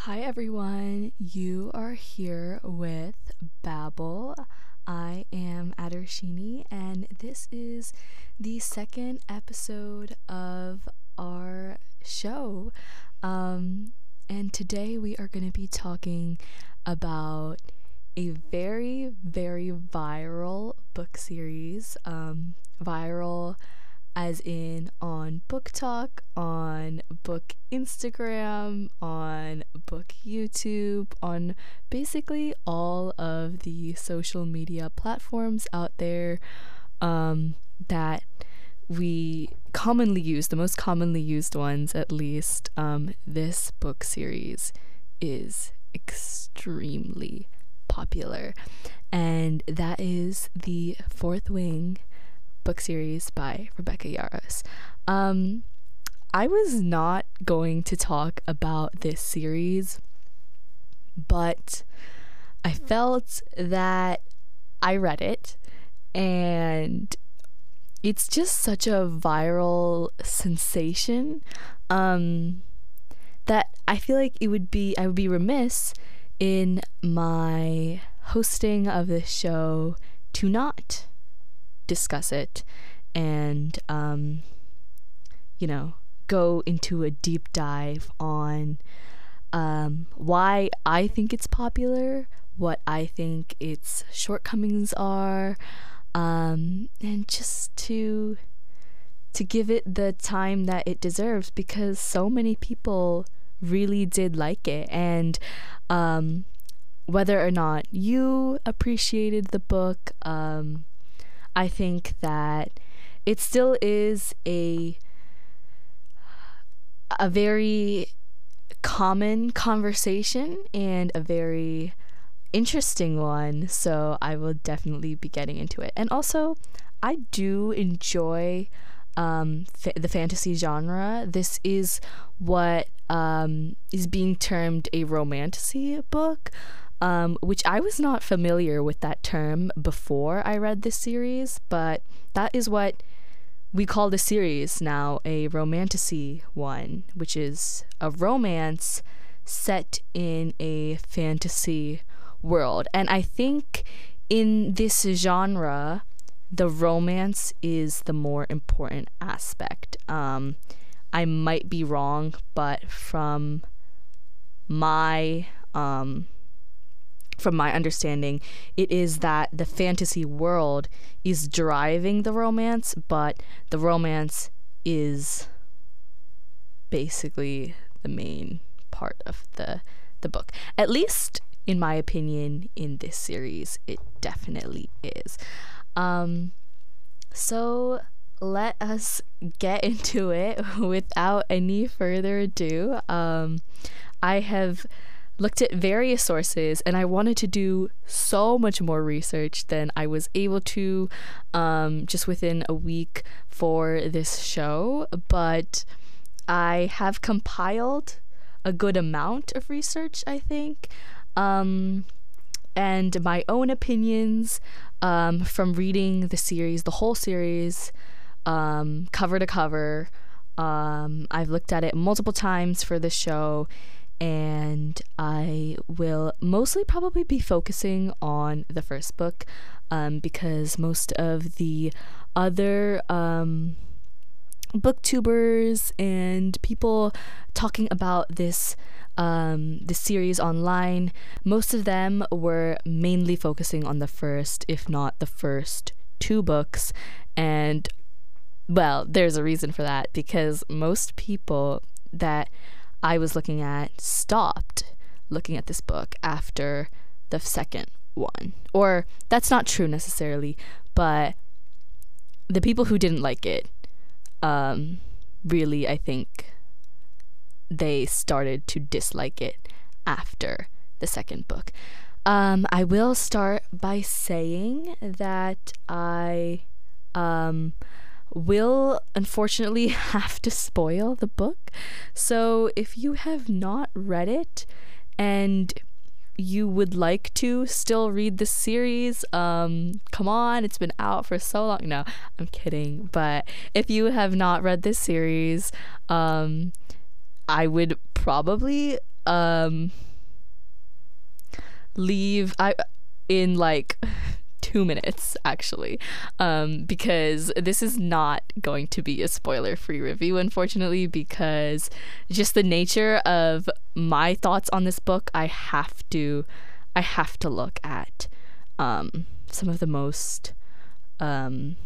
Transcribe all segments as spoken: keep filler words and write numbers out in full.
Hi everyone, you are here with Babble. I am Adarshini, and this is the second episode of our show. Um, and today we are going to be talking about a very, very viral book series. Um, viral as in on Book Talk, on Book Instagram, on Book YouTube, on basically all of the social media platforms out there um, that we commonly use, the most commonly used ones at least. Um, this book series is extremely popular, and that is the Fourth Wing book series by Rebecca Yarros. Um, I was not going to talk about this series, but I felt that I read it, and it's just such a viral sensation um, that I feel like it would be I would be remiss in my hosting of this show to not discuss it and um you know go into a deep dive on um why I think it's popular, what I think its shortcomings are, um and just to to give it the time that it deserves, because so many people really did like it. And um whether or not you appreciated the book, um I think that it still is a a very common conversation and a very interesting one, so I will definitely be getting into it. And also, I do enjoy um, fa- the fantasy genre. This is what um, is being termed a romantasy book, um, which I was not familiar with that term before I read this series, but that is what we call the series now, a romantasy one, which is a romance set in a fantasy world. And I think in this genre, the romance is the more important aspect. Um, I might be wrong, but from my um, from my understanding, it is that the fantasy world is driving the romance, but the romance is basically the main part of the the book. At least, in my opinion, in this series, it definitely is. Um, so let us get into it without any further ado. Um, I have looked at various sources, and I wanted to do so much more research than I was able to um, just within a week for this show, but I have compiled a good amount of research, I think, um, and my own opinions um, from reading the series, the whole series, um, cover to cover. Um, I've looked at it multiple times for this show, and I will mostly probably be focusing on the first book, um, because most of the other um, booktubers and people talking about this um, this series online, most of them were mainly focusing on the first, if not the first two books. And well, there's a reason for that, because most people that I was looking at stopped looking at this book after the second one. Or that's not true necessarily, but the people who didn't like it, um, really, I think they started to dislike it after the second book. Um, I will start by saying that I um, will unfortunately have to spoil the book. So if you have not read it and you would like to still read the series, um, come on, it's been out for so long. No, I'm kidding. But if you have not read this series, um, I would probably um leave I in like two minutes actually, um because this is not going to be a spoiler free review, unfortunately, because just the nature of my thoughts on this book, I have to I have to look at um some of the most um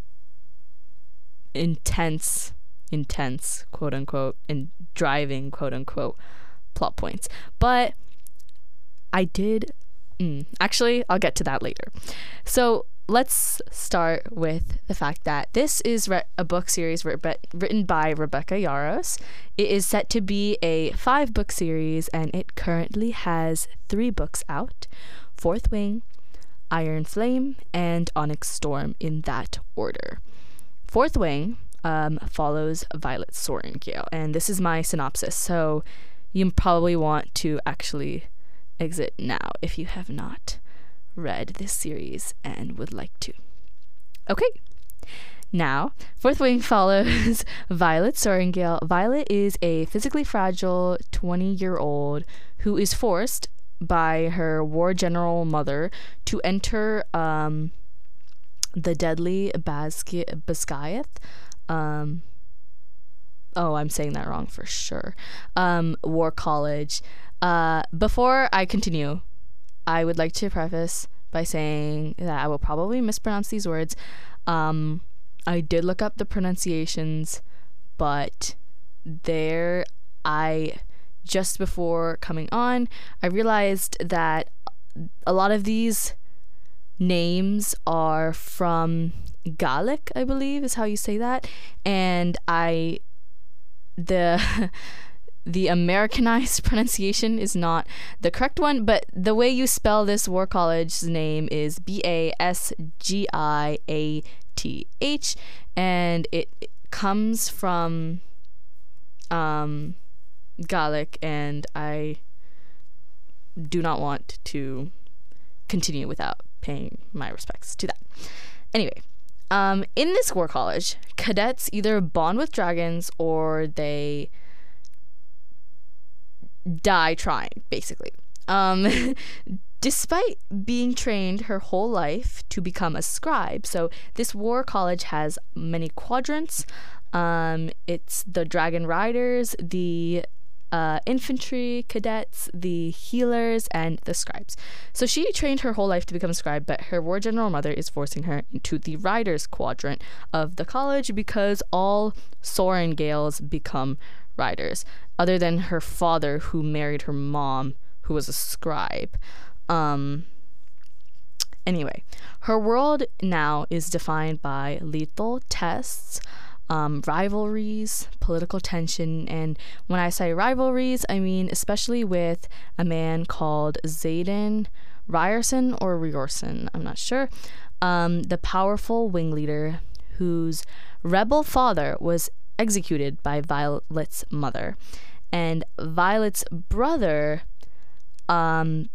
intense intense quote unquote and driving quote unquote plot points. But I did mm, actually I'll get to that later. So let's start with the fact that this is re- a book series re- written by Rebecca Yarros. It is set to be a five book series, and it currently has three books out: Fourth Wing, Iron Flame, and Onyx Storm, in that order. Fourth Wing um, follows Violet Sorrengail, and this is my synopsis, so you probably want to actually exit now if you have not read this series and would like to. Okay, now Fourth Wing follows Violet Sorrengail. Violet is a physically fragile twenty-year-old who is forced by her war general mother to enter um, the deadly Basgi- Basgiath. Um, oh, I'm saying that wrong for sure. Um, War College. Uh, before I continue, I would like to preface by saying that I will probably mispronounce these words. Um, I did look up the pronunciations, but there, I, just before coming on, I realized that a lot of these names are from Gaelic, I believe is how you say that, and I, the... the Americanized pronunciation is not the correct one, but the way you spell this War College's name is B A S G I A T H, and it, it comes from um, Gaelic, and I do not want to continue without paying my respects to that. Anyway, um, in this War College, cadets either bond with dragons or they die trying, basically. Um, despite being trained her whole life to become a scribe, so this war college has many quadrants. Um, it's the dragon riders, the uh, infantry cadets, the healers, and the scribes. So she trained her whole life to become a scribe, but her war general mother is forcing her into the riders quadrant of the college because all Sorrengails become riders, other than her father, who married her mom, who was a scribe. Um, anyway, her world now is defined by lethal tests, um, rivalries, political tension, and when I say rivalries, I mean especially with a man called Xaden Ryerson or Riorson, I'm not sure, um, the powerful wing leader whose rebel father was executed by Violet's mother, and Violet's brother um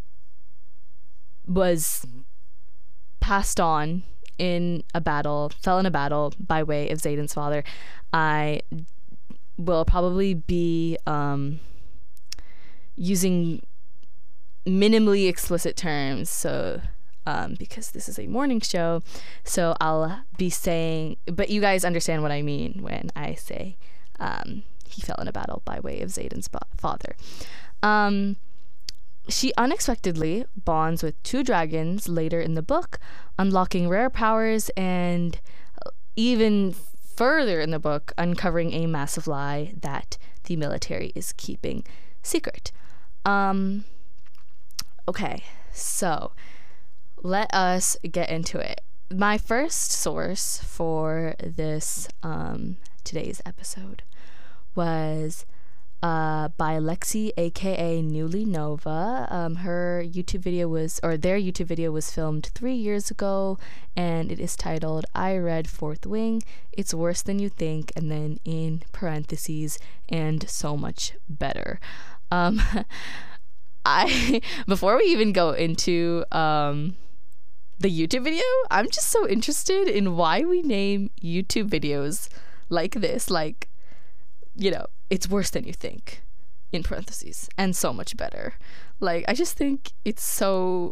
was passed on in a battle, fell in a battle by way of Xaden's father. I will probably be um using minimally explicit terms, so Um, because this is a morning show, so I'll be saying, but you guys understand what I mean when I say um, he fell in a battle by way of Xaden's ba- father. Um, she unexpectedly bonds with two dragons later in the book, unlocking rare powers, and even further in the book, uncovering a massive lie that the military is keeping secret. Um, okay, so let us get into it. My first source for this um, today's episode was uh, by Lexi, aka Newly Nova. Um, her YouTube video was, or their YouTube video was filmed three years ago, and it is titled "I Read Fourth Wing. It's Worse Than You Think," and then in parentheses, "and so much better." Um, I before we even go into um. the YouTube video, I'm just so interested in why we name YouTube videos like this, like, you know, it's worse than you think. in parentheses, and so much better. Like, I just think it's so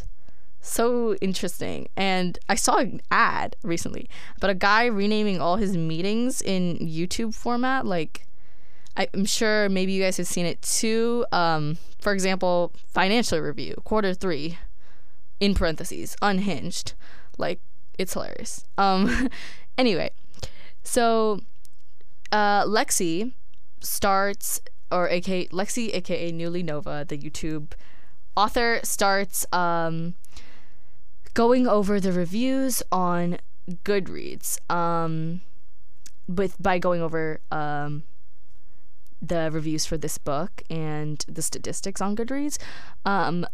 so interesting. And I saw an ad recently about a guy renaming all his meetings in YouTube format. Like, I'm sure maybe you guys have seen it too. Um, for example, financial review, quarter three, in parentheses, unhinged. Like, it's hilarious. Um, anyway, so uh, Lexi starts, or aka Lexi, aka Newly Nova, the YouTube author, starts um, going over the reviews on Goodreads. Um, with by going over um, the reviews for this book and the statistics on Goodreads. Um,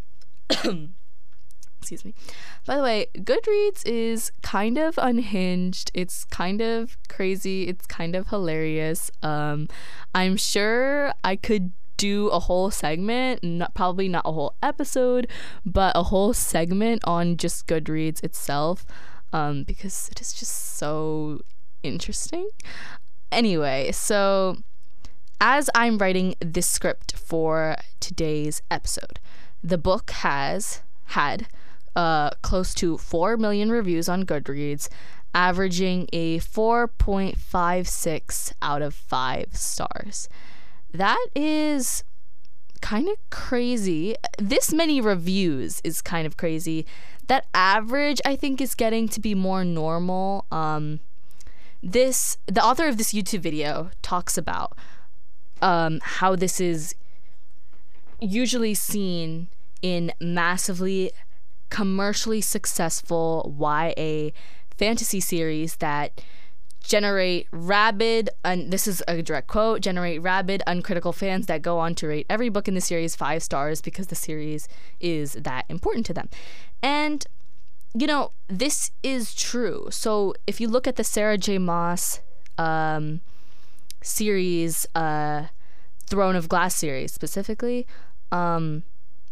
excuse me. By the way, Goodreads is kind of unhinged. It's kind of crazy. It's kind of hilarious. Um, I'm sure I could do a whole segment, not probably not a whole episode, but a whole segment on just Goodreads itself, um, because it is just so interesting. Anyway, so as I'm writing this script for today's episode, the book has had uh, close to four million reviews on Goodreads, averaging a four point five six out of five stars. That is kind of crazy. This many reviews is kind of crazy. That average, I think, is getting to be more normal. Um, this the author of this YouTube video talks about um, how this is usually seen in massively commercially successful Y A fantasy series that generate rabid, and this is a direct quote, generate rabid, uncritical fans that go on to rate every book in the series five stars because the series is that important to them. And, you know, this is true. So if you look at the Sarah J. Maas um, series, uh, Throne of Glass series specifically, um,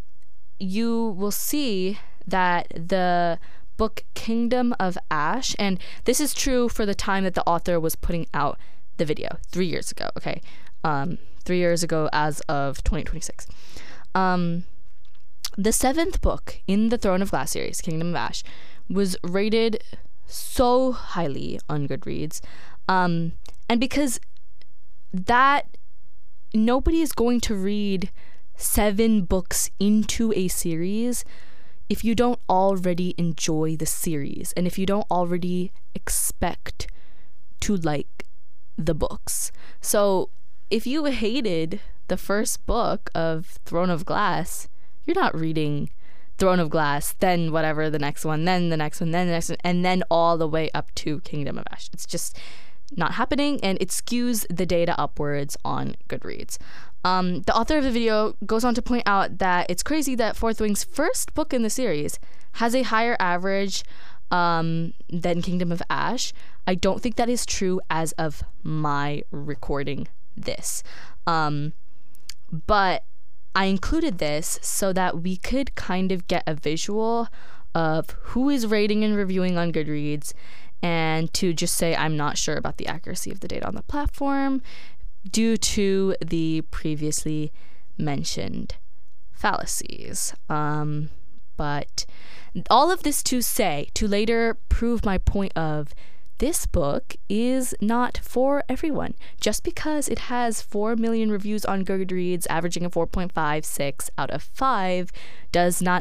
you will see that the book Kingdom of Ash, and this is true for the time that the author was putting out the video, three years ago, okay? Um, three years ago as of twenty twenty-six. Um, the seventh book in the Throne of Glass series, Kingdom of Ash, was rated so highly on Goodreads. Um, and because that, nobody is going to read seven books into a series if you don't already enjoy the series, and if you don't already expect to like the books. So if you hated the first book of Throne of Glass, you're not reading Throne of Glass, then whatever the next one, then the next one, then the next one, and then all the way up to Kingdom of Ash. It's just not happening, and it skews the data upwards on Goodreads. Um, the author of the video goes on to point out that it's crazy that Fourth Wing's first book in the series has a higher average um, than Kingdom of Ash. I don't think that is true as of my recording this. Um, but I included this so that we could kind of get a visual of who is rating and reviewing on Goodreads, and to just say I'm not sure about the accuracy of the data on the platform due to the previously mentioned fallacies. Um, but all of this to say, to later prove my point of this book is not for everyone. Just because it has four million reviews on Goodreads, averaging a four point five six out of five, does not